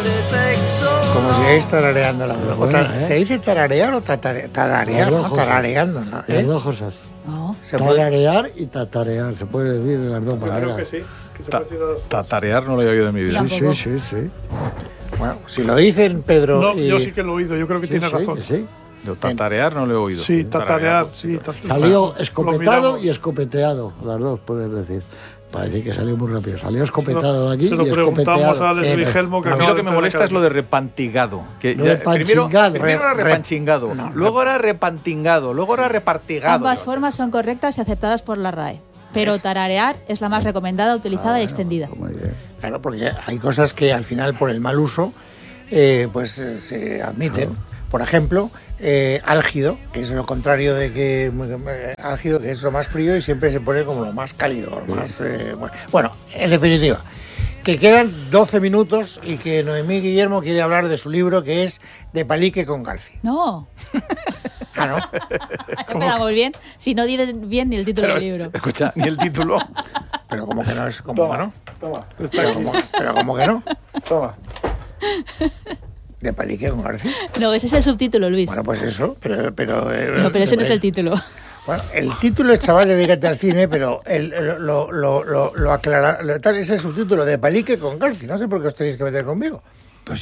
Como si tarareando la buena, ¿Se dice tararear o tararear? No, tarareando, ¿no? Las dos cosas. No. Tararear y tatarear, se puede decir de las dos maneras. Claro que sí. Tatarear no lo he oído en mi vida. Sí. Bueno, si lo dicen Pedro. No, yo sí que lo he oído, yo creo que tiene razón. Sí. Tatarear no lo he oído. Sí, tatarear, sí. Salió escopetado y escopeteado, las dos puedes decir. Parece que salió muy rápido. Salió escopetado de aquí y escopeteado. A Leslie Helmo, que a mí lo que me molesta es lo de repantigado. Primero era repanchingado, luego era repantingado, luego era repartigado. Ambas formas son correctas y aceptadas por la RAE. Pero tararear es la más recomendada, utilizada y extendida. Muy bien. Claro, porque hay cosas que al final por el mal uso se admiten. Claro. Por ejemplo, álgido, que es lo contrario de que álgido, que es lo más frío y siempre se pone como lo más cálido, lo más bueno, en definitiva, que quedan 12 minutos y que Noemí Guillermo quiere hablar de su libro, que es De palique con Garci. No. Ah, ¿no? Empezamos bien, si no dices bien ni el título del libro. Escucha, ni el título. Pero como que no es, como que no. Toma. Pero como que no. Toma. ¿De palique con Garci? No, ese es el subtítulo, Luis. Bueno, pues eso, pero no, pero ese no es el título. Bueno, el título es Chaval, dedícate al cine, pero lo aclara, tal es el subtítulo, De palique con Garci. No sé por qué os tenéis que meter conmigo. Pues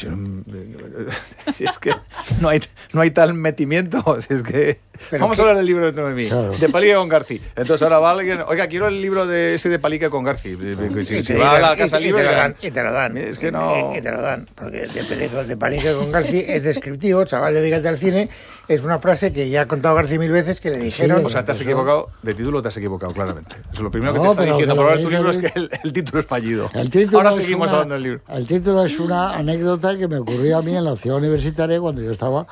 si es que no hay tal metimiento, si es que vamos a hablar del libro de Noemí, claro. De palique con Garci. Entonces ahora va alguien, oiga, quiero el libro de ese de palique con Garci. Si va a la casa libre y te lo dan. Es que no. Y te lo dan, porque de palique con Garci es descriptivo. Chaval, dedícate al cine. Es una frase que ya ha contado Garci 1000 veces, que le dijeron... Sí, o sea, te has equivocado, de título te has equivocado, claramente. Eso es lo primero que te está diciendo por hablar tu libro, es que el título es fallido. Ahora seguimos hablando del libro. El título es una anécdota que me ocurrió a mí en la ciudad universitaria cuando yo estaba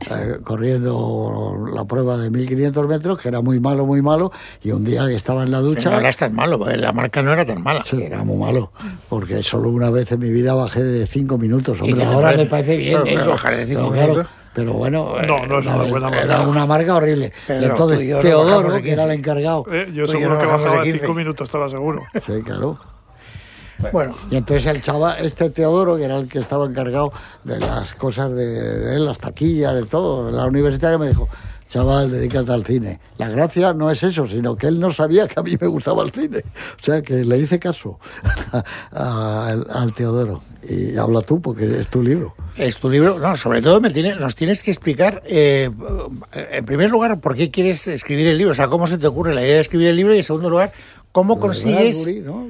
corriendo la prueba de 1500 metros, que era muy malo, y un día que estaba en la ducha... No era tan malo, porque la marca no era tan mala. Sí, era muy malo, porque solo una vez en mi vida bajé de 5 minutos. Hombre, ahora me parece bien eso. Bajar de 5 minutos. Pero bueno, no es una buena marca. Era una marca horrible. Pedro, y entonces Teodoro, que era el encargado. Yo seguro que bajaba de 5 minutos, estaba seguro. Sí, claro. Bueno. Y entonces el chaval, Teodoro, que era el que estaba encargado de las cosas de él, las taquillas, de todo, la universitaria, me dijo: chaval, dedícate al cine. La gracia no es eso, sino que él no sabía que a mí me gustaba el cine. O sea, que le hice caso al Teodoro. Y habla tú, porque es tu libro. Es tu libro. No, sobre todo nos tienes que explicar, en primer lugar, por qué quieres escribir el libro. O sea, cómo se te ocurre la idea de escribir el libro. Y en segundo lugar, ¿cómo consigues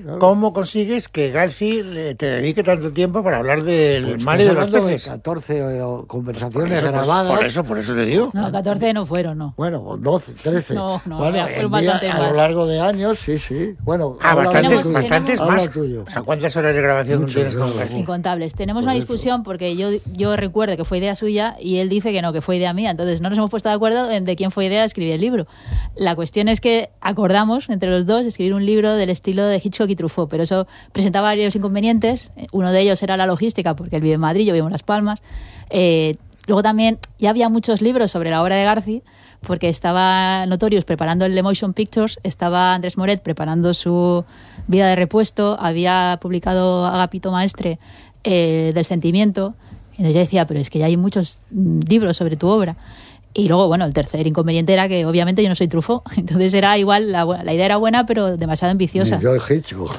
que Garci te dedique tanto tiempo para hablar del mar y de los peces? De 14 conversaciones grabadas. Por eso te digo. No, 14 no fueron, no. Bueno, 12, 13. No, bueno, fueron bastantes más. A lo largo de años, sí. Bueno, bastantes más. Tuyo. O sea, ¿cuántas horas de grabación tienes con Garci? Incontables. Tenemos una discusión porque yo recuerdo que fue idea suya y él dice que no, que fue idea mía. Entonces no nos hemos puesto de acuerdo en de quién fue idea de escribir el libro. La cuestión es que acordamos entre los dos escribir un libro del estilo de Hitchcock y Truffaut, pero eso presentaba varios inconvenientes. Uno de ellos era la logística, porque él vive en Madrid, yo vivo en Las Palmas. Luego también ya había muchos libros sobre la obra de Garci, porque estaba Notorious preparando el The Motion Pictures, estaba Andrés Moret preparando su Vida de repuesto, había publicado Agapito Maestre del Sentimiento. Entonces yo decía, pero es que ya hay muchos libros sobre tu obra. Y luego, bueno, el tercer inconveniente era que obviamente yo no soy Truffaut, entonces era igual, la idea era buena, pero demasiado ambiciosa. Ni yo Hitchcock.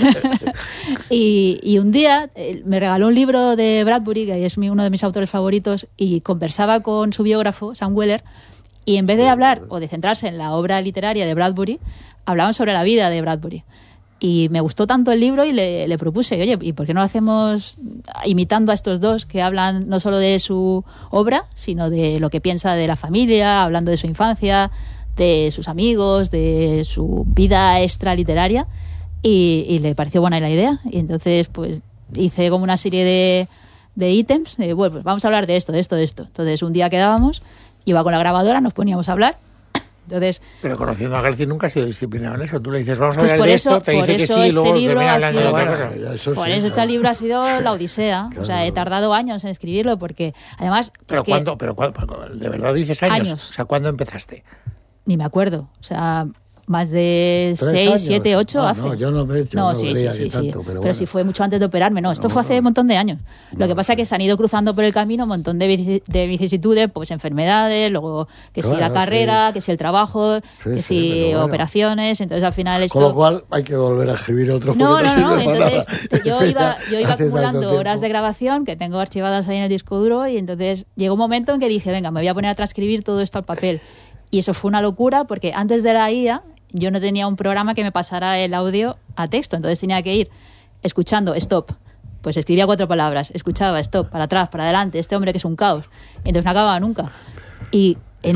y un día me regaló un libro de Bradbury, que es uno de mis autores favoritos, y conversaba con su biógrafo, Sam Weller, y en vez de hablar o de centrarse en la obra literaria de Bradbury, hablaban sobre la vida de Bradbury. Y me gustó tanto el libro y le propuse, oye, ¿y por qué no lo hacemos imitando a estos dos que hablan no solo de su obra, sino de lo que piensa de la familia, hablando de su infancia, de sus amigos, de su vida extraliteraria? Y le pareció buena la idea. Y entonces pues hice como una serie de ítems, bueno, pues vamos a hablar de esto. Entonces un día quedábamos, iba con la grabadora, nos poníamos a hablar. Entonces, pero conociendo a Garci nunca ha sido disciplinado en eso. Tú le dices, vamos a pues hablar de esto, te dice que sí, y luego termina hablando de otra cosa. Por eso este libro ha sido la odisea. Claro. O sea, he tardado años en escribirlo porque, además... ¿Pero cuánto? ¿De verdad dices años? O sea, ¿cuándo empezaste? Ni me acuerdo. O sea, Más de 6, 7, 8 hace. No, yo no me veía tanto, pero sí fue mucho antes de operarme. No, esto fue hace un montón de años. Lo que pasa es que se han ido cruzando por el camino un montón de vicisitudes, pues enfermedades, luego que si la carrera, que si el trabajo, que si operaciones. Entonces al final esto... Con lo cual hay que volver a escribir otro. No. Entonces yo iba acumulando horas de grabación que tengo archivadas ahí en el disco duro y entonces llegó un momento en que dije, venga, me voy a poner a transcribir todo esto al papel. Y eso fue una locura porque antes de la IA yo no tenía un programa que me pasara el audio a texto, entonces tenía que ir escuchando, stop, pues escribía 4 palabras, escuchaba, stop, para atrás, para adelante, este hombre que es un caos, entonces no acababa nunca. Y en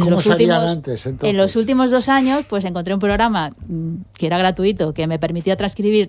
los últimos 2 años pues encontré un programa que era gratuito, que me permitía transcribir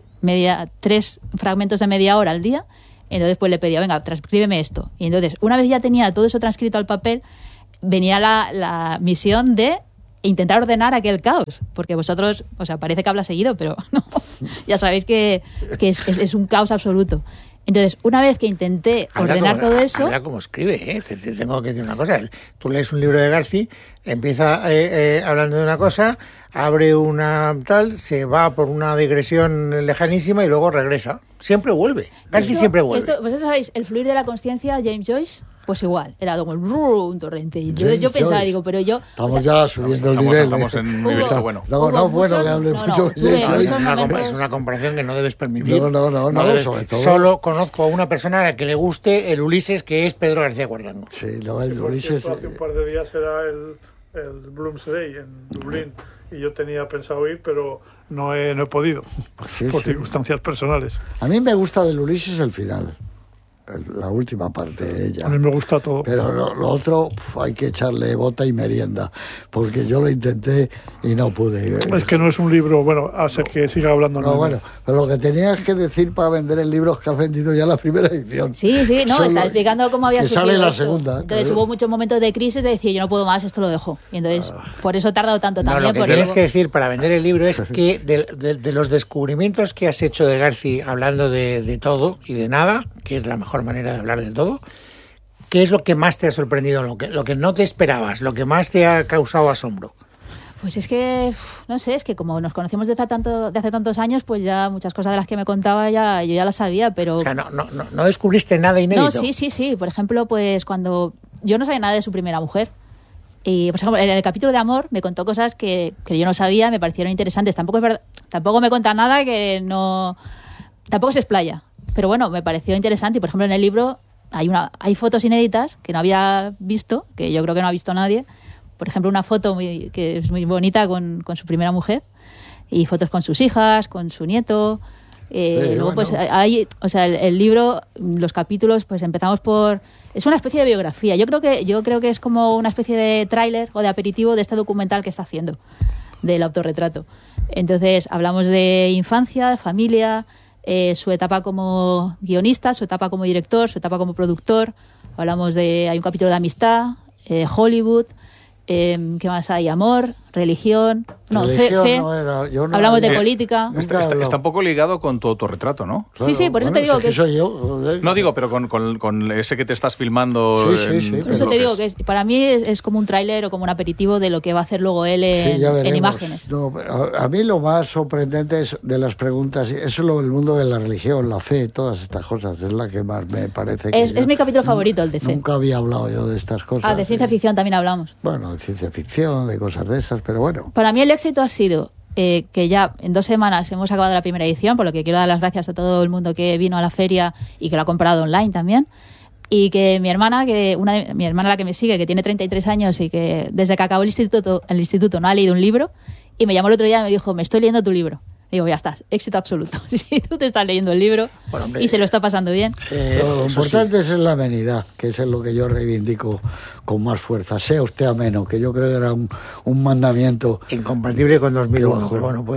3 fragmentos de media hora al día, entonces pues le pedía, venga, transcríbeme esto. Y entonces, una vez ya tenía todo eso transcrito al papel, venía la misión de intentar ordenar aquel caos, porque vosotros, o sea, parece que habla seguido, pero no, ya sabéis que es un caos absoluto. Entonces, una vez que intenté ordenar todo eso... Habla como escribe, Te tengo que decir una cosa. Tú lees un libro de García, empieza hablando de una cosa, abre una tal, se va por una digresión lejanísima y luego regresa. Siempre vuelve. García siempre vuelve. Vosotros sabéis, el fluir de la consciencia, James Joyce... Pues igual, era como un torrente. Y entonces yo pensaba, digo, pero yo... Estamos ya subiendo el nivel. Estamos en un nivel bueno. Bueno, que hable mucho de es una comparación que no debes permitir. No, sobre todo. Solo conozco a una persona a la que le guste el Ulises, que es Pedro García Cuerdango. Sí, el Ulises... Hace un par de días era el Bloomsday en Dublín y yo tenía pensado ir, pero no he podido, por circunstancias personales. A mí me gusta del Ulises el final. La última parte de ella. A mí me gusta todo. Pero lo otro hay que echarle bota y merienda, porque yo lo intenté y no pude. Es que no es un libro, bueno, hace que siga hablando. Bueno, pero lo que tenías que decir para vender el libro es que has vendido ya la primera edición. Sí, está explicando cómo había surgido sale la esto. segunda. Entonces hubo muchos momentos de crisis de decir, yo no puedo más, esto lo dejo. Y entonces, por eso he tardado tanto también. Lo que tienes que decir para vender el libro es que de los descubrimientos que has hecho de García, hablando de todo y de nada, que es la mejor manera de hablar de todo, ¿qué es lo que más te ha sorprendido, lo que no te esperabas, lo que más te ha causado asombro? Pues es que, no sé, es que como nos conocemos de hace tantos años, pues ya muchas cosas de las que me contaba yo ya las sabía, pero... O sea, no descubriste nada inédito. No, sí. Por ejemplo, pues cuando yo no sabía nada de su primera mujer, y por ejemplo, en el capítulo de amor me contó cosas que yo no sabía, me parecieron interesantes. Tampoco es verdad, tampoco me cuenta nada que no... Tampoco se explaya. Pero bueno, me pareció interesante y, por ejemplo, en el libro hay fotos inéditas que no había visto, que yo creo que no ha visto nadie. Por ejemplo, una foto que es muy bonita con su primera mujer y fotos con sus hijas, con su nieto. Luego, pues hay, o sea, el libro, los capítulos, pues empezamos por... Es una especie de biografía. Yo creo que es como una especie de tráiler o de aperitivo de este documental que está haciendo, del autorretrato. Entonces, hablamos de infancia, de familia... su etapa como guionista, su etapa como director, su etapa como productor. Hay un capítulo de amistad, Hollywood, ¿qué más hay? Amor, religión, fe. Hablamos de política. Está un poco ligado con tu autorretrato, ¿no? Claro, sí, por eso te digo que soy yo. No digo, pero con ese que te estás filmando. Sí. Por eso te digo que para mí es como un tráiler o como un aperitivo de lo que va a hacer luego él en imágenes. No, a mí lo más sorprendente es de las preguntas, eso es el mundo de la religión, la fe, todas estas cosas, es la que más me parece que... Es mi capítulo favorito, el de fe. Nunca había hablado yo de estas cosas. De ciencia ficción también hablamos. Bueno, de ciencia ficción, de cosas de esas, pero bueno. Para mí el éxito ha sido que ya en 2 semanas hemos acabado la primera edición, por lo que quiero dar las gracias a todo el mundo que vino a la feria y que lo ha comprado online también. Y que mi hermana, la que me sigue, que tiene 33 años y que desde que acabó el instituto no ha leído un libro, y me llamó el otro día y me dijo, me estoy leyendo tu libro. Digo, ya estás, éxito absoluto. Si tú te estás leyendo el libro y se lo está pasando bien. Lo importante es la amenidad, que es lo que yo reivindico con más fuerza. Sea usted ameno, que yo creo que era un mandamiento. Incompatible con 2001.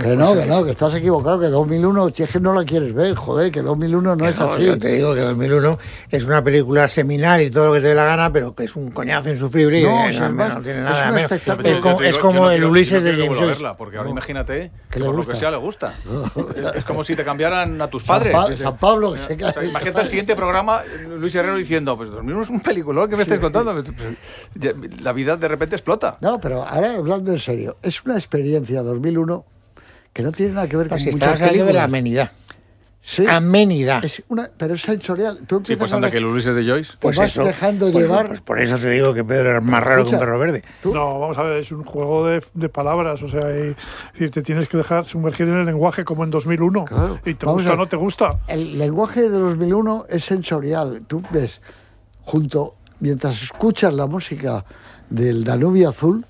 Que estás equivocado, que 2001, si es que no la quieres ver, joder, que 2001 no es así. Yo te digo que 2001 es una película seminal y todo lo que te dé la gana, pero que es un coñazo insufrible y no tiene nada de menos. Es como el Ulises de James Joyce. Porque ahora imagínate que por lo que sea le gusta. Es como si te cambiaran a tus padres. San Pablo, que se cae. O sea, imagínate el siguiente programa, Luis Herrero diciendo, pues 2001 es un peliculón, ¿qué me estáis contando? La vida de repente explota. No, pero ahora hablando en serio, es una experiencia 2001 que no tiene nada que ver con si muchas películas. De la amenidad. Sí, amenidad. Pero es sensorial. Tú sí, pues anda que el Ulises de Joyce. Pues vas dejando llevar. Pues por eso te digo que Pedro es más raro que un perro verde. No, vamos a ver, es un juego de palabras. O sea, es decir, te tienes que dejar sumergir en el lenguaje como en 2001. Claro. Y te gusta o no te gusta. El lenguaje de 2001 es sensorial. Tú ves, mientras escuchas la música del Danubio Azul,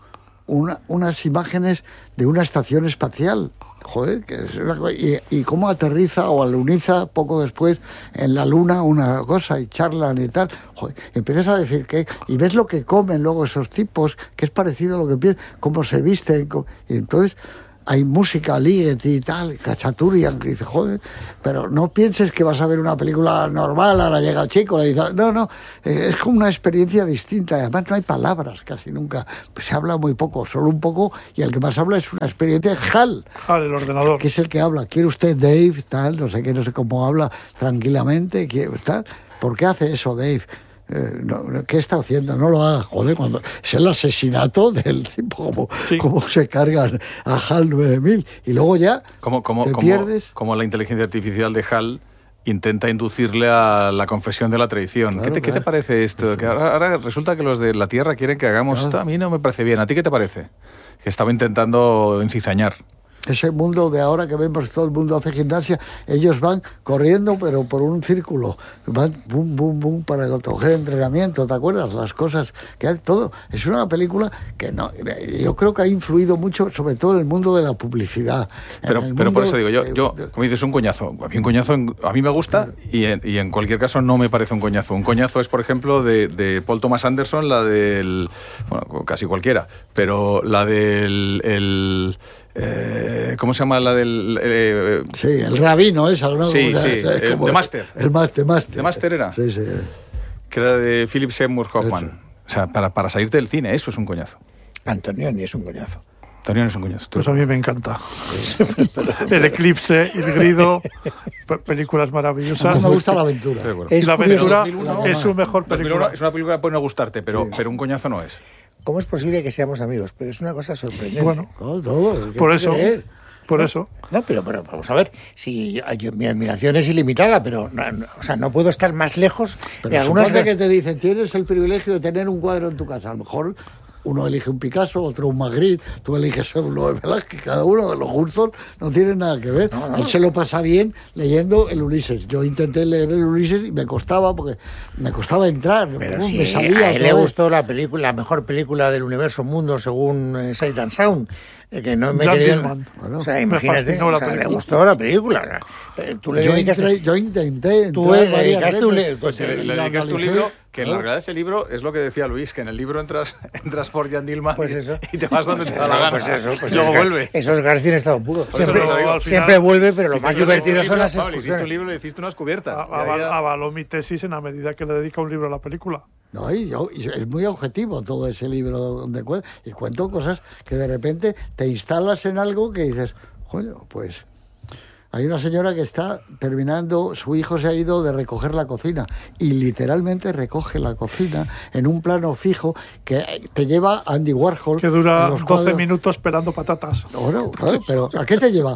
unas imágenes de una estación espacial. Joder, y cómo aterriza o aluniza poco después en la luna una cosa y charlan y tal. Joder, empiezas a decir y ves lo que comen luego esos tipos, que es parecido a lo que piensan, cómo se visten, y entonces hay música, Ligeti y tal, Cachaturian, que dice, joder, pero no pienses que vas a ver una película normal, ahora llega el chico, le dice, no, es como una experiencia distinta, además no hay palabras casi nunca, pues se habla muy poco, solo un poco, y el que más habla es una experiencia de HAL, el ordenador, que es el que habla, ¿quiere usted Dave? Tal, no sé cómo habla tranquilamente, tal, ¿por qué hace eso Dave? ¿Qué está haciendo? No lo haga, joder, cuando es el asesinato del tipo, como se cargan a HAL 9000 y luego ya te pierdes. Como la inteligencia artificial de HAL intenta inducirle a la confesión de la traición. Claro, ¿Qué te parece esto? Que ahora resulta que los de la Tierra quieren que hagamos esto. A mí no me parece bien. ¿A ti qué te parece? Que estaba intentando encizañar. Ese mundo de ahora que vemos, todo el mundo hace gimnasia, ellos van corriendo pero por un círculo, van bum, bum, bum para coger entrenamiento, ¿te acuerdas? Las cosas que hay, todo. Es una película que no, yo creo que ha influido mucho, sobre todo en el mundo de la publicidad. Pero por eso digo, yo como dices, un coñazo. A mí un coñazo a mí me gusta y en cualquier caso no me parece un coñazo. Un coñazo es, por ejemplo, de Paul Thomas Anderson, la del... Bueno, casi cualquiera, pero la del... ¿cómo se llama la del...? Sí, el rabino esa, ¿no? Sí, de Master. El Master. ¿De Master era? Sí. Que era de Philip Seymour Hoffman. Eso. O sea, para salirte del cine, eso es un coñazo. Antonioni es un coñazo. Antonioni es un coñazo. Pues a mí me encanta. El Eclipse, El Grido, películas maravillosas. A mí me gusta La Aventura. La Aventura es su mejor película. Es una película que puede no gustarte, pero un coñazo no es. ¿Cómo es posible que seamos amigos? Pero es una cosa sorprendente. Bueno, todo. Por eso. No, pero vamos a ver. Si mi admiración es ilimitada, pero no puedo estar más lejos de algunas que te dicen, tienes el privilegio de tener un cuadro en tu casa. A lo mejor uno elige un Picasso, otro un Magritte, tú eliges uno de Velázquez, cada uno de los gustos no tiene nada que ver. Él se lo pasa bien leyendo el Ulises. Yo intenté leer el Ulises y me costaba entrar. Pero me salía a él le gustó la mejor película del universo mundo según Sight and Sound. Que no me quería... Bueno, o sea, imagínate, le gustó la película. Tú le yo intenté. Tú le dedicaste le dedicaste un libro que en la realidad ese libro es lo que decía Luis, que en el libro entras por Jan Dillman y te vas donde te da la gana. Pues luego vuelve. Eso es García en estado puro. Siempre siempre vuelve, pero lo más divertido son las excursiones. Hiciste un libro y le hiciste unas cubiertas. Avaló mi tesis en la medida que le dedica un libro a la película. No, y es muy objetivo todo ese libro donde y cuento cosas que de repente te instalas en algo que dices, coño, pues hay una señora que está terminando, su hijo se ha ido de recoger la cocina y literalmente recoge la cocina en un plano fijo que te lleva a Andy Warhol. Que dura 12 minutos pelando patatas. Claro, pero ¿a qué te lleva?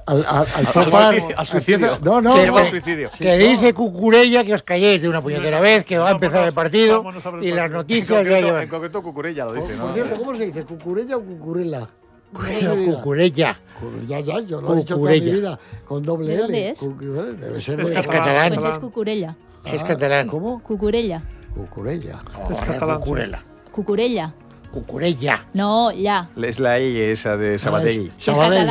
Al suicidio. Que dice Cucurella que os calléis de una puñetera vez, que va a empezar el partido y las noticias ya llevan. En concreto Cucurella lo dice, ¿no? Por cierto, ¿cómo se dice? ¿Cucurella o Cucurella? Bueno, Cucurella. Ya, yo lo he dicho toda mi vida, con doble L. ¿Dónde es? Debe ser es catalán. Pues es Cucurella. Es catalán. ¿Cómo? Cucurella. Cucurella. Es catalán. Cucurella. Cucurella. No, ya. Es la E esa de Sabadell. Sabadell.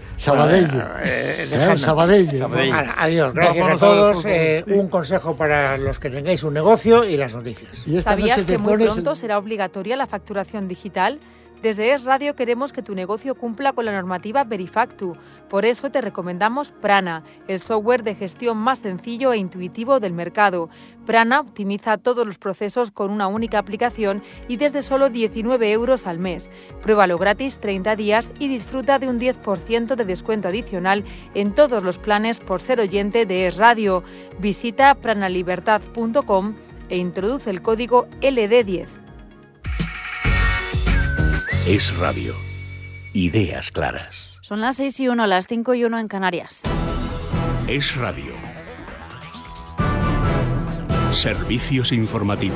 Adiós, gracias a todos. Un consejo para los que tengáis un negocio y las noticias. ¿Sabías que muy pronto será obligatoria la facturación digital? Desde Es Radio queremos que tu negocio cumpla con la normativa Verifactu. Por eso te recomendamos Prana, el software de gestión más sencillo e intuitivo del mercado. Prana optimiza todos los procesos con una única aplicación y desde solo 19 € al mes. Pruébalo gratis 30 días y disfruta de un 10% de descuento adicional en todos los planes por ser oyente de Es Radio. Visita pranalibertad.com e introduce el código LD10. Es Radio. Ideas claras. Son las 6:01, las 5:01 en Canarias. Es Radio. Servicios informativos.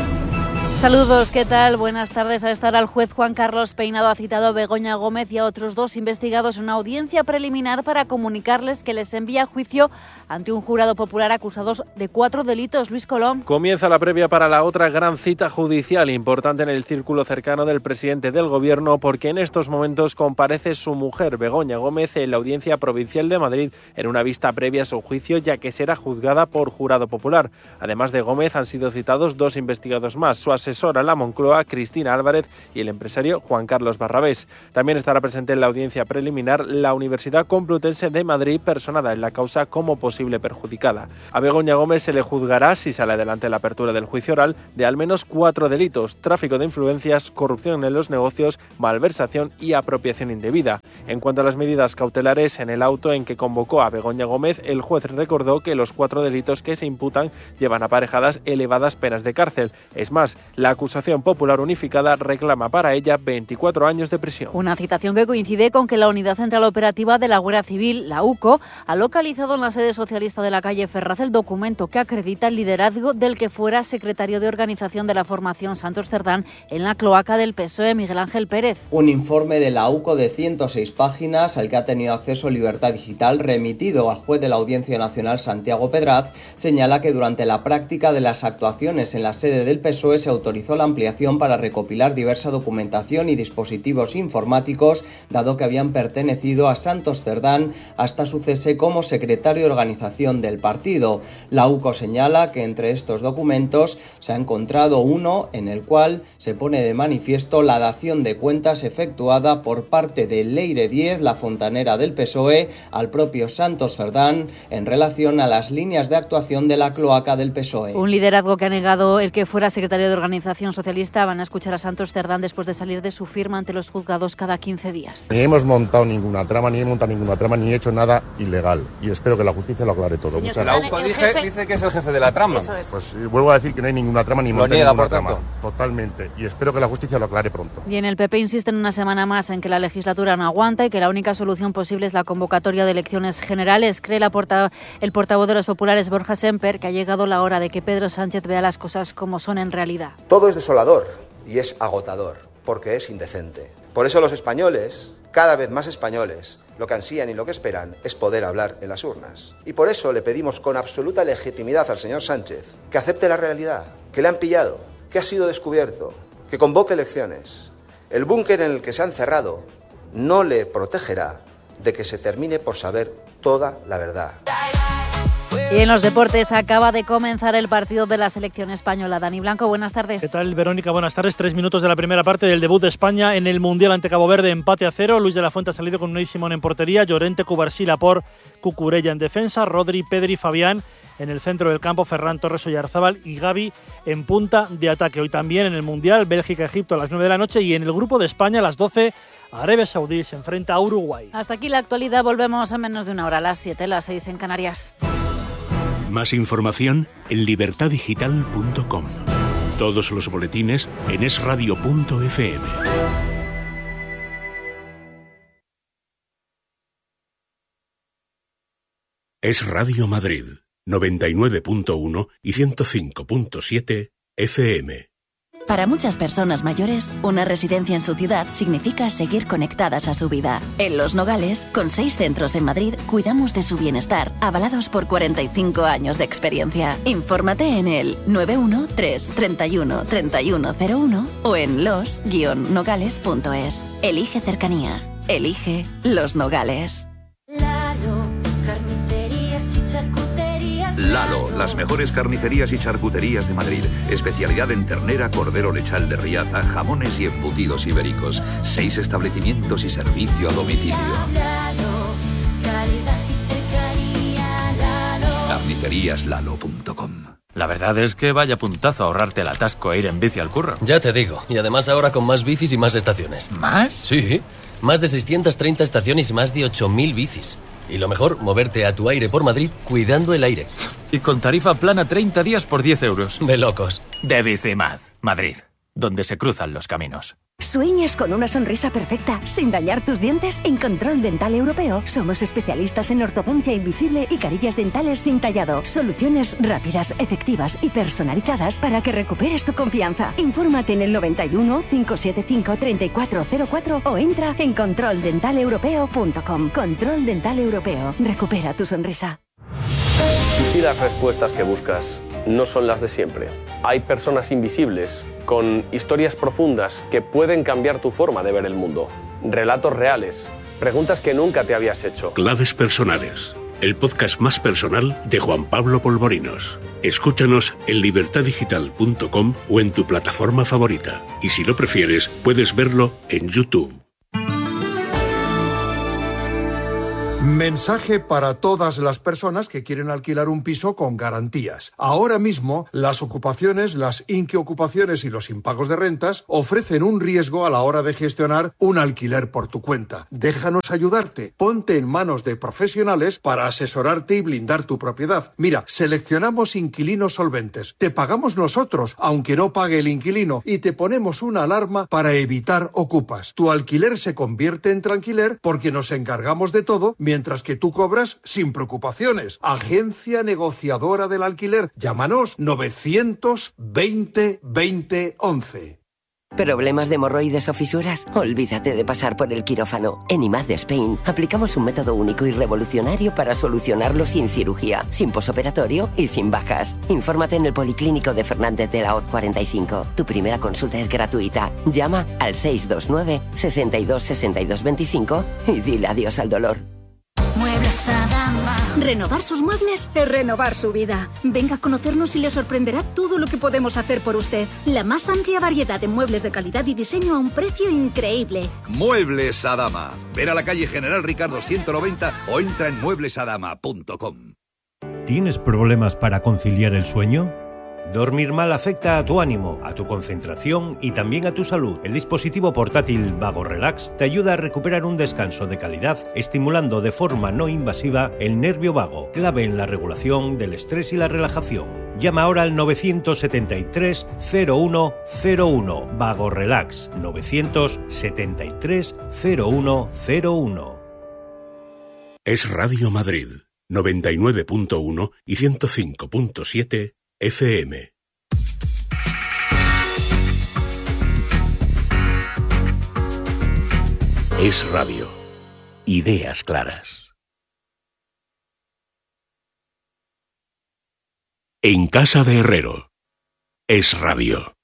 Saludos, ¿qué tal? Buenas tardes. A esta hora el juez Juan Carlos Peinado ha citado a Begoña Gómez y a otros 2 investigados en una audiencia preliminar para comunicarles que les envía a juicio ante un jurado popular acusados de 4 delitos. Luis Colón. Comienza la previa para la otra gran cita judicial importante en el círculo cercano del presidente del Gobierno, porque en estos momentos comparece su mujer, Begoña Gómez, en la Audiencia Provincial de Madrid en una vista previa a su juicio, ya que será juzgada por jurado popular. Además de Gómez, han sido citados 2 investigados más, su asesora en la Moncloa, Cristina Álvarez, y el empresario Juan Carlos Barrabés. También estará presente en la audiencia preliminar la Universidad Complutense de Madrid, personada en la causa como posible perjudicada. A Begoña Gómez se le juzgará, si sale adelante la apertura del juicio oral, de al menos 4 delitos: tráfico de influencias, corrupción en los negocios, malversación y apropiación indebida. En cuanto a las medidas cautelares, en el auto en que convocó a Begoña Gómez, el juez recordó que los 4 delitos que se imputan llevan aparejadas elevadas penas de cárcel. Es más, la acusación popular unificada reclama para ella 24 años de prisión. Una citación que coincide con que la Unidad Central Operativa de la Guardia Civil, la UCO, ha localizado en la sede socialista de la calle Ferraz el documento que acredita el liderazgo del que fuera secretario de organización de la formación Santos Cerdán en la cloaca del PSOE, Miguel Ángel Pérez. Un informe de la UCO de 106 páginas al que ha tenido acceso Libertad Digital, remitido al juez de la Audiencia Nacional Santiago Pedraz, señala que durante la práctica de las actuaciones en la sede del PSOE se autorizó la ampliación para recopilar diversa documentación y dispositivos informáticos, dado que habían pertenecido a Santos Cerdán hasta su cese como secretario de organización del partido. La UCO señala que entre estos documentos se ha encontrado uno en el cual se pone de manifiesto la dación de cuentas efectuada por parte de Leire Díez, la fontanera del PSOE, al propio Santos Cerdán en relación a las líneas de actuación de la cloaca del PSOE. Un liderazgo que ha negado el que fuera secretario de Organización Socialista. Van a escuchar a Santos Cerdán después de salir de su firma ante los juzgados cada 15 días. Ni hemos montado ninguna trama, ni he hecho nada ilegal. Y espero que la justicia lo aclare todo. Muchas gracias. La UCO dice que es el jefe de la trama. Eso es. Pues vuelvo a decir que no hay ninguna trama ni monta ninguna trama. Totalmente. Y espero que la justicia lo aclare pronto. Y en el PP insisten una semana más en que la legislatura no aguanta y que la única solución posible es la convocatoria de elecciones generales. Cree el portavoz de los populares, Borja Semper, que ha llegado la hora de que Pedro Sánchez vea las cosas como son en realidad. Todo es desolador y es agotador, porque es indecente. Por eso los españoles, cada vez más españoles, lo que ansían y lo que esperan es poder hablar en las urnas. Y por eso le pedimos con absoluta legitimidad al señor Sánchez que acepte la realidad, que le han pillado, que ha sido descubierto, que convoque elecciones. El búnker en el que se ha encerrado no le protegerá de que se termine por saber toda la verdad. Y en los deportes acaba de comenzar el partido de la selección española. Dani Blanco, buenas tardes. ¿Qué tal, Verónica? Buenas tardes. 3 minutos de la primera parte del debut de España en el Mundial ante Cabo Verde, empate a 0. Luis de la Fuente ha salido con Unai Simón en portería, Llorente, Cubarsí, Laporte, Cucurella en defensa, Rodri, Pedri, Fabián en el centro del campo, Ferran Torres, Oyarzábal y Gavi en punta de ataque. Hoy también en el Mundial, Bélgica-Egipto a las 9 de la noche y en el grupo de España a las 12, Arabia Saudí se enfrenta a Uruguay. Hasta aquí la actualidad, volvemos en menos de una hora, a las 7, las 6 en Canarias. Más información en libertadigital.com. Todos los boletines en esradio.fm. Es Radio Madrid, 99.1 y 105.7 FM. Para muchas personas mayores, una residencia en su ciudad significa seguir conectadas a su vida. En Los Nogales, con 6 centros en Madrid, cuidamos de su bienestar, avalados por 45 años de experiencia. Infórmate en el 913-31-3101 o en los-nogales.es. Elige cercanía. Elige Los Nogales. Lalo, las mejores carnicerías y charcuterías de Madrid. Especialidad en ternera, cordero lechal de Riaza, jamones y embutidos ibéricos. 6 establecimientos y servicio a domicilio. Carniceríaslalo.com. La verdad es que vaya puntazo ahorrarte el atasco e ir en bici al curro. Ya te digo, y además ahora con más bicis y más estaciones. ¿Más? Sí, más de 630 estaciones y más de 8.000 bicis. Y lo mejor, moverte a tu aire por Madrid cuidando el aire. Y con tarifa plana 30 días por 10 euros. De locos. De Bicimad, Madrid, donde se cruzan los caminos. ¿Sueñas con una sonrisa perfecta sin dañar tus dientes? En Control Dental Europeo somos especialistas en ortodoncia invisible y carillas dentales sin tallado. Soluciones rápidas, efectivas y personalizadas para que recuperes tu confianza. Infórmate en el 91 575 3404 o entra en controldentaleuropeo.com. Control Dental Europeo. Recupera tu sonrisa. ¿Y si las respuestas que buscas no son las de siempre? Hay personas invisibles con historias profundas que pueden cambiar tu forma de ver el mundo. Relatos reales, preguntas que nunca te habías hecho. Claves personales, el podcast más personal de Juan Pablo Polvorinos. Escúchanos en libertadigital.com o en tu plataforma favorita. Y si lo prefieres, puedes verlo en YouTube. Mensaje para todas las personas que quieren alquilar un piso con garantías. Ahora mismo, las ocupaciones, las inquiocupaciones y los impagos de rentas ofrecen un riesgo a la hora de gestionar un alquiler por tu cuenta. Déjanos ayudarte. Ponte en manos de profesionales para asesorarte y blindar tu propiedad. Mira, seleccionamos inquilinos solventes. Te pagamos nosotros, aunque no pague el inquilino, y te ponemos una alarma para evitar ocupas. Tu alquiler se convierte en tranquiler porque nos encargamos de todo, mientras que tú cobras sin preocupaciones. Agencia negociadora del alquiler. Llámanos 920 20 11. ¿Problemas de hemorroides o fisuras? Olvídate de pasar por el quirófano. En IMAD de Spain aplicamos un método único y revolucionario para solucionarlo sin cirugía, sin posoperatorio y sin bajas. Infórmate en el Policlínico de Fernández de la Hoz 45. Tu primera consulta es gratuita. Llama al 629 62 62 25 y dile adiós al dolor. Muebles Adama. Renovar sus muebles es renovar su vida. Venga a conocernos y le sorprenderá todo lo que podemos hacer por usted. La más amplia variedad de muebles de calidad y diseño a un precio increíble. Muebles Adama. Ven a la calle General Ricardo 190 o entra en mueblesadama.com. ¿Tienes problemas para conciliar el sueño? Dormir mal afecta a tu ánimo, a tu concentración y también a tu salud. El dispositivo portátil Vago Relax te ayuda a recuperar un descanso de calidad, estimulando de forma no invasiva el nervio vago, clave en la regulación del estrés y la relajación. Llama ahora al 973 0101. Vago Relax 973 0101. Es Radio Madrid 99.1 y 105.7 FM. Es Radio. Ideas claras. En casa de Herrero. Es Radio.